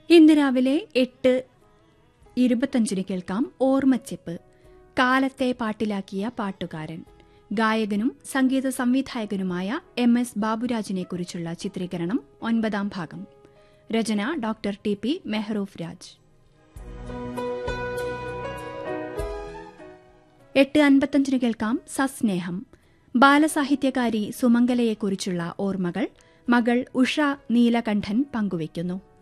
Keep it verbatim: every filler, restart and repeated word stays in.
ഇന്ന് രാവിലെ എട്ട് ഇരുപത്തഞ്ചിന് കേൾക്കാം ഓർമ്മച്ചെപ്പ്. കാലത്തെ പാട്ടിലാക്കിയ പാട്ടുകാരൻ, ഗായകനും സംഗീത സംവിധായകനുമായ എം എസ് ബാബുരാജിനെക്കുറിച്ചുള്ള ചിത്രീകരണം ഒൻപതാം ഭാഗം. രചന doctor T P Mehroof Raj. എട്ട് അൻപത്തഞ്ചിന് കേൾക്കാം സസ്നേഹം. ബാലസാഹിത്യകാരി സുമംഗലയെക്കുറിച്ചുള്ള ഓർമ്മകൾ മകൾ ഉഷ നീലകണ്ഠൻ പങ്കുവയ്ക്കുന്നു.